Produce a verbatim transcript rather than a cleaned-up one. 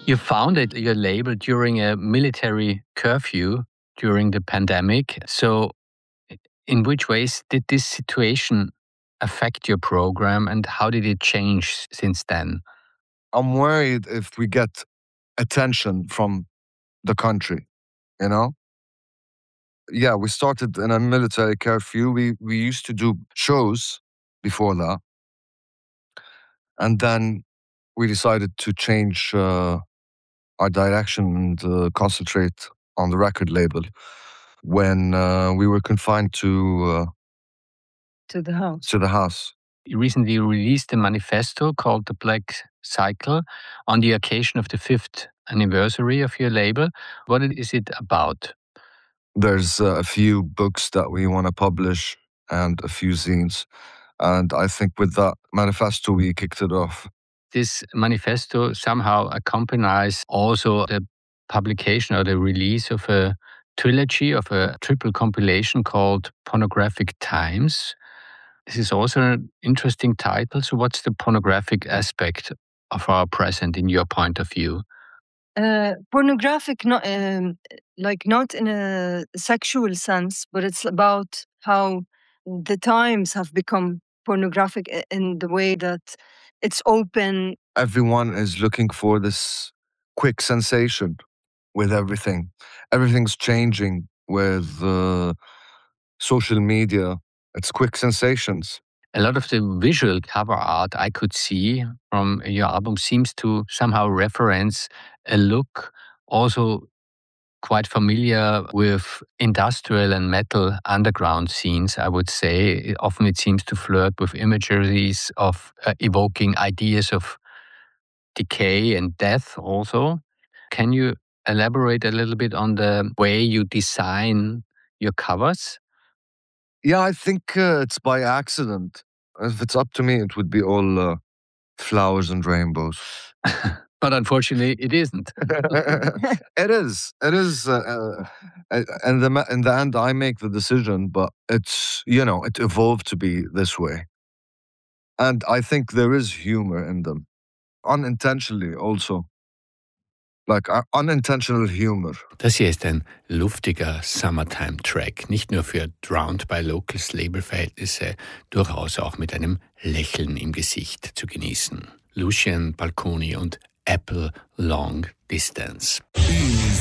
You founded your label during a military curfew during the pandemic. So, in which ways did this situation affect your program and how did it change since then? I'm worried if we get attention from the country, you know? Yeah, we started in a military curfew. We we used to do shows before that. And then we decided to change uh, our direction and uh, concentrate on the record label when uh, we were confined to uh, To the house. to the house. You recently released a manifesto called The Black Cycle on the occasion of the fifth anniversary of your label. What is it about? There's uh, a few books that we want to publish and a few zines. And I think with that manifesto, we kicked it off. This manifesto somehow accompanies also the publication or the release of a trilogy, of a triple compilation called Pornographic Times. This is also an interesting title. So what's the pornographic aspect of our present in your point of view? Uh, pornographic, not um, like not in a sexual sense, but it's about how the times have become pornographic i- in the way that it's open. Everyone is looking for this quick sensation with everything. Everything's changing with uh, social media. It's quick sensations. A lot of the visual cover art I could see from your album seems to somehow reference a look also quite familiar with industrial and metal underground scenes, I would say. Often it seems to flirt with imageries of uh, evoking ideas of decay and death also. Can you elaborate a little bit on the way you design your covers? Yeah, I think uh, it's by accident. If it's up to me, it would be all uh, flowers and rainbows. But unfortunately, it isn't. It is. It is. Uh, uh, and the in the end, I make the decision, but it's you know it evolved to be this way, and I think there is humor in them, unintentionally also, like uh, unintentional humor. Das hier ist ein luftiger Summertime-Track, nicht nur für Drowned by Locals Labelverhältnisse, durchaus auch mit einem Lächeln im Gesicht zu genießen. Lucian Balconi und Apple Long Distance.